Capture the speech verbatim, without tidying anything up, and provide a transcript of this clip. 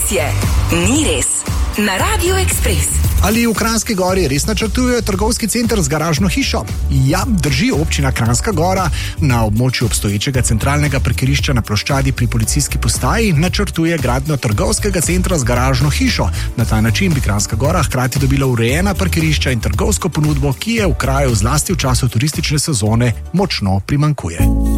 je. Ni res. Na Radio Ekspres. Ali v Kranjski Gori res načrtujejo trgovski center z garažno hišo? Ja, drži. Občina Kranjska Gora na območju obstoječega centralnega parkirišča na ploščadi pri policijski postaji načrtuje gradnjo trgovskega centra z garažno hišo. Na ta način bi Kranjska Gora hkrati dobila urejena parkirišča in trgovsko ponudbo, ki je v kraju zlasti v času turistične sezone močno primanjkuje.